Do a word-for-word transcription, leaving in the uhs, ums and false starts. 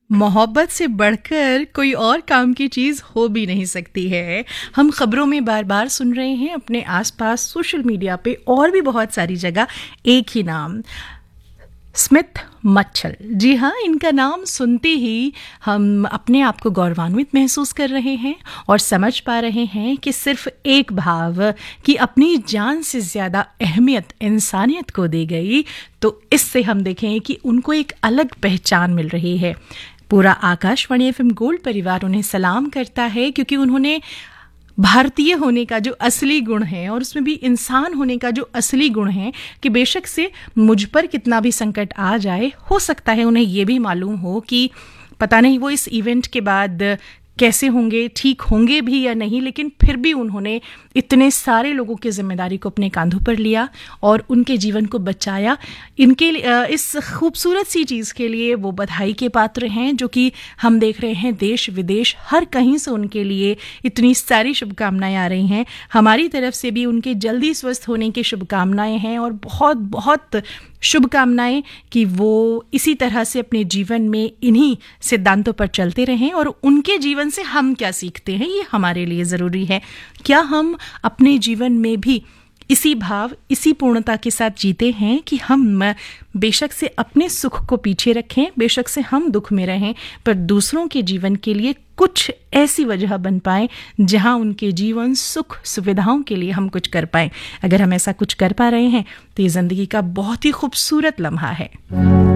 मोहब्बत से बढ़कर कोई और काम की चीज़ हो भी नहीं सकती है। हम खबरों में बार बार सुन रहे हैं, अपने आसपास सोशल मीडिया पे और भी बहुत सारी जगह एक ही नाम, स्मिथ मच्छल। जी हाँ, इनका नाम सुनते ही हम अपने आप को गौरवान्वित महसूस कर रहे हैं और समझ पा रहे हैं कि सिर्फ एक भाव कि अपनी जान से ज़्यादा अहमियत इंसानियत को दी गई, तो इससे हम देखें कि उनको एक अलग पहचान मिल रही है। पूरा आकाशवाणी एफएम गोल्ड परिवार उन्हें सलाम करता है, क्योंकि उन्होंने भारतीय होने का जो असली गुण है और उसमें भी इंसान होने का जो असली गुण है कि बेशक से मुझ पर कितना भी संकट आ जाए, हो सकता है उन्हें ये भी मालूम हो कि पता नहीं वो इस इवेंट के बाद कैसे होंगे, ठीक होंगे भी या नहीं, लेकिन फिर भी उन्होंने इतने सारे लोगों की जिम्मेदारी को अपने कांधों पर लिया और उनके जीवन को बचाया। इनके इस खूबसूरत सी चीज़ के लिए वो बधाई के पात्र हैं, जो कि हम देख रहे हैं देश विदेश हर कहीं से उनके लिए इतनी सारी शुभकामनाएं आ रही हैं। हमारी तरफ से भी उनके जल्दी स्वस्थ होने की शुभकामनाएं हैं और बहुत बहुत शुभकामनाएं कि वो इसी तरह से अपने जीवन में इन्हीं सिद्धांतों पर चलते रहें। और उनके जीवन से हम क्या सीखते हैं, ये हमारे लिए ज़रूरी है। क्या हम अपने जीवन में भी इसी भाव, इसी पूर्णता के साथ जीते हैं कि हम बेशक से अपने सुख को पीछे रखें, बेशक से हम दुख में रहें, पर दूसरों के जीवन के लिए कुछ ऐसी वजह बन पाए जहां उनके जीवन सुख सुविधाओं के लिए हम कुछ कर पाएं। अगर हम ऐसा कुछ कर पा रहे हैं तो ये जिंदगी का बहुत ही खूबसूरत लम्हा है।